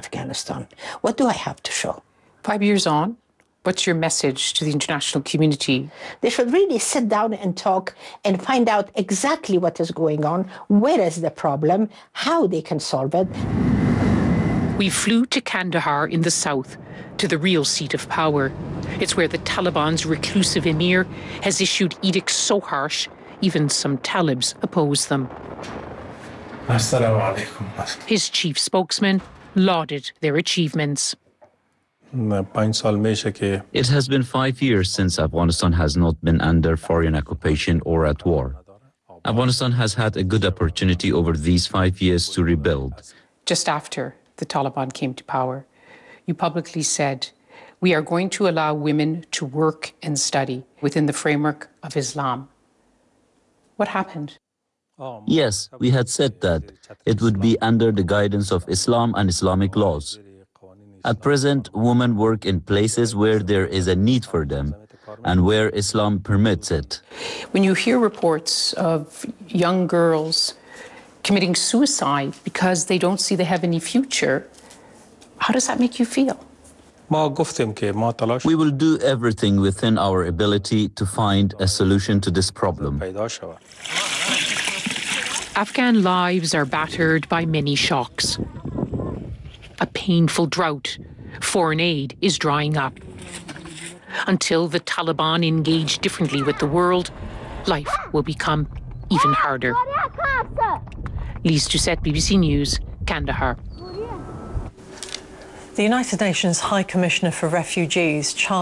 Afghanistan. What do I have to show? 5 years on, what's your message to the international community? They should really sit down and talk and find out exactly what is going on, where is the problem, how they can solve it. We flew to Kandahar in the south, to the real seat of power. It's where the Taliban's reclusive emir has issued edicts so harsh, even some Talibs oppose them. His chief spokesman lauded their achievements. It has been 5 years since Afghanistan has not been under foreign occupation or at war. Afghanistan has had a good opportunity over these 5 years to rebuild. Just after the Taliban came to power, you publicly said, "We are going to allow women to work and study within the framework of Islam." What happened? Yes, we had said that it would be under the guidance of Islam and Islamic laws. At present, women work in places where there is a need for them and where Islam permits it. When you hear reports of young girls committing suicide because they don't see they have any future, how does that make you feel? We will do everything within our ability to find a solution to this problem. Afghan lives are battered by many shocks. A painful drought. Foreign aid is drying up. Until the Taliban engage differently with the world, life will become even harder. Lise Doucette, BBC News, Kandahar. The United Nations High Commissioner for Refugees, Charles